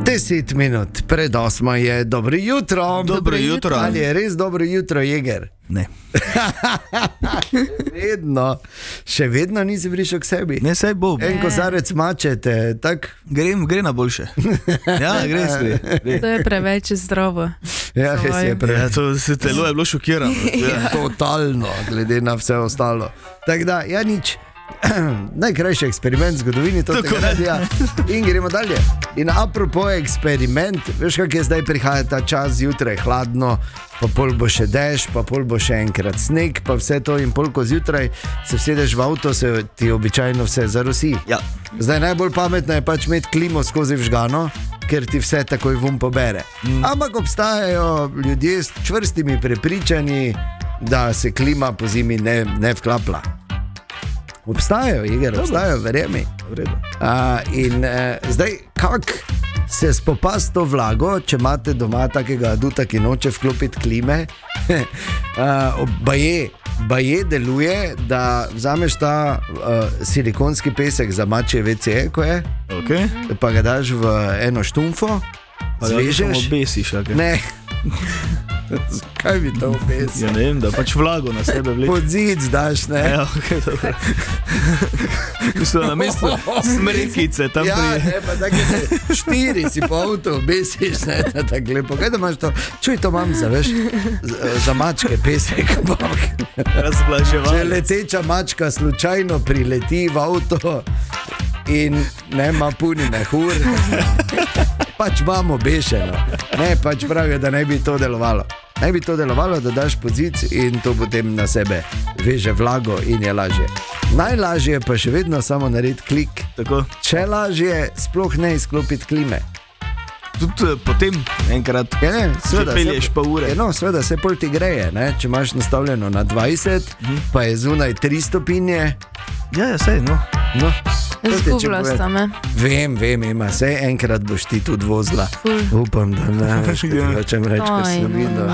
10 minut pred 8 je dobro jutro. Dobro jutro. Ali je res dobro jutro, Jeger? Ne. Še vedno nisi prišel k sebi. Ne, saj bo. En kozarec mačete, tak? Gre na boljše. Ja, gre. To je preveč zdravo. Ja, res je preveč. Ja, to se telo je bilo šokirano. Ja. Totalno, glede na vse ostalo. Tako da, ja nič. Najkrajši eksperiment v zgodovini tega radia. In gremo dalje. In apropo eksperiment, veš kak je zdaj prihaja ta čas, zjutraj hladno, pa pol bo še dež, pa pol bo še enkrat sneg, pa vse to in polko zjutraj se vsedeš v avto, se ti običajno vse zarosi. Ja. Zdaj najbolj pametno je pač imeti klimo skozi vžgano, ker ti vse takoj vum pobere. Ampak obstajajo ljudje s čvrstimi prepričanji, da se klima po zimi ne vklapla. Obstajajo, Igor, obstajajo, verjemi. Zdaj, kak se spopasti to vlago, če imate doma takega aduta, ki noče vklopiti klime? Baje deluje, da vzameš ta silikonski pesek za mačje WC, ko je, Okay. pa ga daš v eno štumfo, zvežeš. Obesiš, okay. Ne. Kaj bi to obesil? Ja, ne vem, da pač vlago na sebe vleče. Pod zid daš, ne? Ja, okay, dobro. Mislim, na mestu smrekice tam ja, ne, pa tako je 4 si po avtu obesiš, ne, tako lepo. Kaj da imaš to? Čuj, to imam za, veš, za mačke pesek. Razblaževalec. Če leteča mačka slučajno prileti v avto in nema punine hur, pač imamo obešeno. Ne, pač pravijo, da ne bi to delovalo. Ne bi to delovalo, da daš pod zid in to potem na sebe veže vlago in je lažje. Najlažje pa še vedno samo narediti klik. Tako. Če lažje, sploh ne izklopiti klime. Tudi potem enkrat, Ja, ne, seveda, pelješ pa ure. No, seveda, se pol ti greje, ne? Če imaš nastavljeno na 20, pa je zunaj 3 stopinje. Ja, sej, no. No, Zgubila sta me. Vem, ima, sej enkrat boš ti tudi vozila. Upam, da ne veš, kaj hočem reči, ker sem videl.